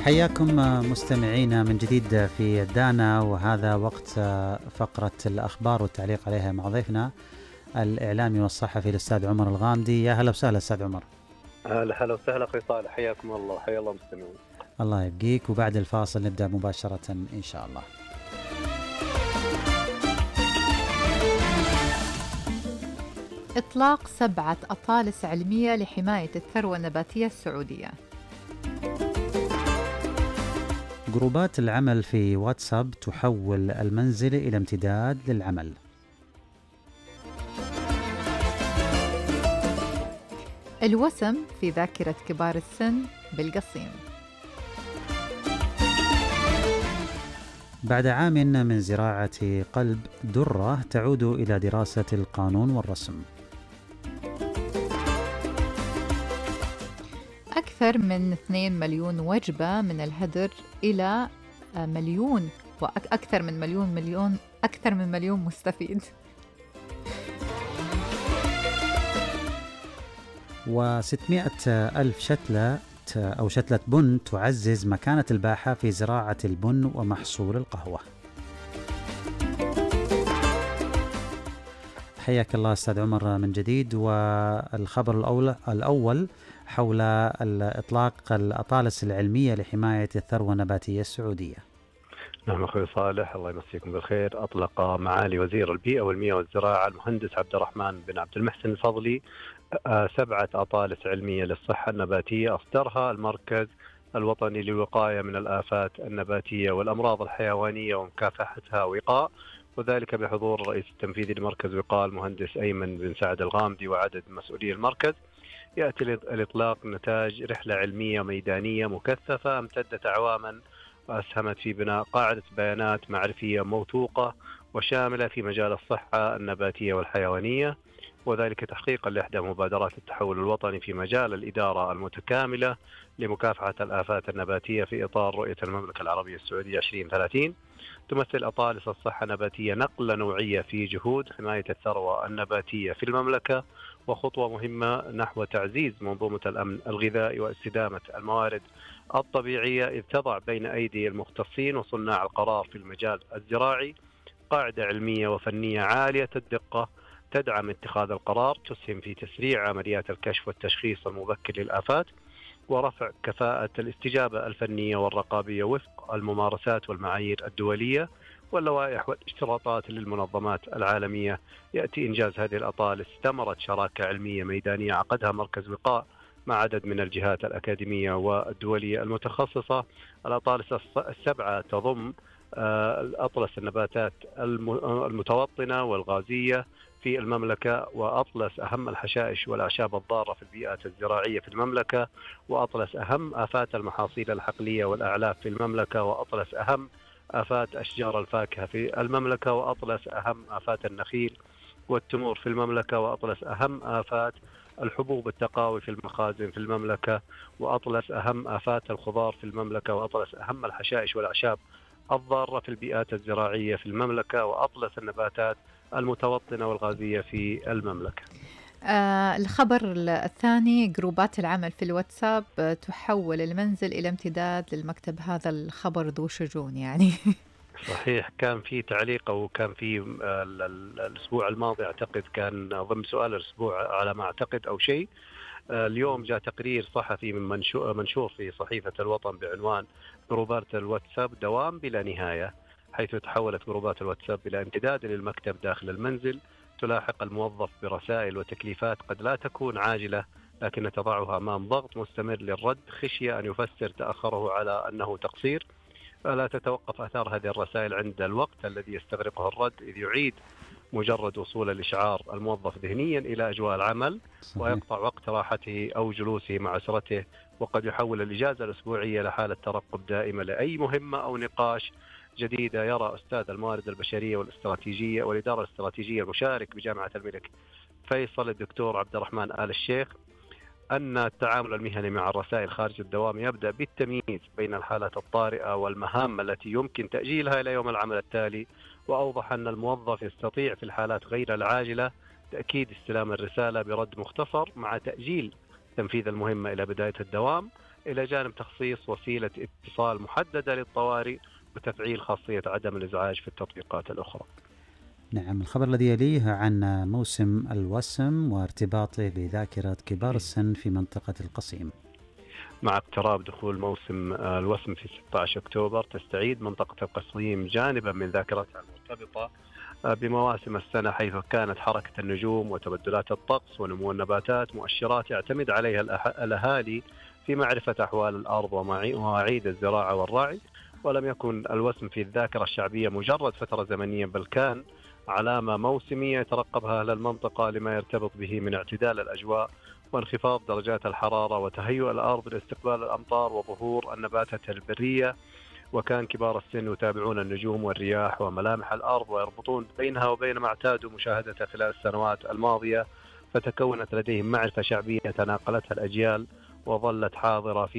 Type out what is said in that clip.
حياكم مستمعينا من جديد في دانا، وهذا وقت فقرة الأخبار والتعليق عليها مع ضيفنا الإعلامي والصحفي الأستاذ عمر الغامدي. يا هلا وسهلا أستاذ عمر. هلا وسهلا أخي صالح، حياكم الله، حيا الله مستمعين. الله يبقيك. وبعد الفاصل نبدأ مباشرة إن شاء الله. إطلاق 7 أطالس علمية لحماية الثروة النباتية السعودية. جروبات العمل في واتساب تحول المنزل إلى امتداد للعمل. الوسم في ذاكرة كبار السن بالقصيم. بعد عام من زراعة قلب درة تعود إلى دراسة القانون والرسم. أكثر من 2 مليون وجبة من الهدر إلى مليون، وأكثر من مليون مستفيد. و600 ألف شتلة بن تعزز مكانة الباحة في زراعة البن ومحصول القهوة. حياك الله أستاذ عمر من جديد. والخبر الأول حول إطلاق الأطالس العلمية لحماية الثروة النباتية السعودية. نعم أخوي صالح، الله يمسيكم بالخير. أطلق معالي وزير البيئة والمياه والزراعة المهندس عبد الرحمن بن عبد المحسن الفضلي 7 أطالس علمية للصحة النباتية أصدرها المركز الوطني للوقاية من الآفات النباتية والأمراض الحيوانية ومكافحتها وقاء، وذلك بحضور الرئيس التنفيذي لمركز وقاء المهندس أيمن بن سعد الغامدي وعدد مسؤولي المركز. يأتي الإطلاق نتاج رحلة علمية ميدانية مكثفة امتدت أعواما وأسهمت في بناء قاعدة بيانات معرفية موثوقة وشاملة في مجال الصحة النباتية والحيوانية، وذلك تحقيقا لإحدى مبادرات التحول الوطني في مجال الإدارة المتكاملة لمكافحة الآفات النباتية في إطار رؤية المملكة العربية السعودية 2030. تمثل أطالس الصحة النباتية نقلة نوعية في جهود حماية الثروة النباتية في المملكة، وخطوة مهمة نحو تعزيز منظومة الأمن الغذائي واستدامة الموارد الطبيعية، إذ تضع بين أيدي المختصين وصناع القرار في المجال الزراعي قاعدة علمية وفنية عالية الدقة تدعم اتخاذ القرار، تسهم في تسريع عمليات الكشف والتشخيص المبكر للآفات ورفع كفاءة الاستجابة الفنية والرقابية وفق الممارسات والمعايير الدولية واللوائح والاشتراطات للمنظمات العالمية. يأتي إنجاز هذه الأطالس ثمرة شراكة علمية ميدانية عقدها مركز وقاء مع عدد من الجهات الأكاديمية والدولية المتخصصة. الأطالس 7 تضم أطلس النباتات المتوطنة والغازية في المملكة، وأطلس أهم الحشائش والأعشاب الضارة في البيئات الزراعية في المملكة، وأطلس أهم آفات المحاصيل الحقلية والأعلاف في المملكة، وأطلس أهم آفات أشجار الفاكهة في المملكة، وأطلس أهم آفات النخيل والتمور في المملكة، وأطلس أهم آفات الحبوب التقاوي في المخازن في المملكة، وأطلس أهم آفات الخضار في المملكة، وأطلس أهم الحشائش والأعشاب الضارة في البيئات الزراعية في المملكة، وأطلس النباتات المتوطنة والغازية في المملكة. الخبر الثاني، جروبات العمل في الواتساب تحول المنزل إلى امتداد للمكتب. هذا الخبر ذو شجون يعني. صحيح، كان في تعليق أو كان في الأسبوع الماضي أعتقد كان ضمن سؤال الأسبوع على ما أعتقد أو شيء. اليوم جاء تقرير صحفي من منشور في صحيفة الوطن بعنوان جروبات الواتساب دوام بلا نهاية، حيث تحولت جروبات الواتساب إلى امتداد للمكتب داخل المنزل، تلاحق الموظف برسائل وتكليفات قد لا تكون عاجلة لكن تضعها أمام ضغط مستمر للرد خشية أن يفسر تأخره على أنه تقصير. لا تتوقف آثار هذه الرسائل عند الوقت الذي يستغرقه الرد، إذ يعيد مجرد وصول الإشعار الموظف ذهنيا إلى أجواء العمل ويقطع وقت راحته أو جلوسه مع أسرته، وقد يحول الإجازة الأسبوعية لحالة ترقب دائمة لأي مهمة أو نقاش جديدة. يرى أستاذ الموارد البشرية والاستراتيجية والإدارة الاستراتيجية المشارك بجامعة الملك فيصل الدكتور عبد الرحمن آل الشيخ أن التعامل المهني مع الرسائل خارج الدوام يبدأ بالتمييز بين الحالات الطارئة والمهام التي يمكن تأجيلها إلى يوم العمل التالي، وأوضح أن الموظف يستطيع في الحالات غير العاجلة تأكيد استلام الرسالة برد مختصر مع تأجيل تنفيذ المهمة إلى بداية الدوام، إلى جانب تخصيص وسيلة اتصال محددة للطوارئ وتفعيل خاصية عدم الإزعاج في التطبيقات الأخرى. نعم، الخبر الذي يليه عن موسم الوسم وارتباطه بذاكرة كبار السن في منطقة القصيم. مع اقتراب دخول موسم الوسم في 16 أكتوبر تستعيد منطقة القصيم جانبا من ذاكرتها المرتبطة بمواسم السنة، حيث كانت حركة النجوم وتبدلات الطقس ونمو النباتات مؤشرات يعتمد عليها الأهالي في معرفة أحوال الأرض ومواعيد الزراعة والرعي. ولم يكن الوسم في الذاكرة الشعبية مجرد فترة زمنية، بل كان علامة موسمية يترقبها أهل المنطقة لما يرتبط به من اعتدال الأجواء وانخفاض درجات الحرارة وتهيؤ الأرض لاستقبال الأمطار وظهور النباتات البرية. وكان كبار السن يتابعون النجوم والرياح وملامح الأرض ويربطون بينها وبين ما اعتادوا مشاهدته خلال السنوات الماضية، فتكونت لديهم معرفة شعبية تناقلتها الأجيال وظلت حاضرة في